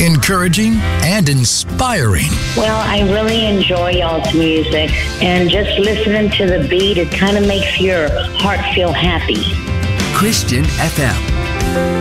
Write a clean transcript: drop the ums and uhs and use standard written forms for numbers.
encouraging, and inspiring. Well, I really enjoy y'all's music, and just listening to the beat, it kind of makes your heart feel happy. Christian FM.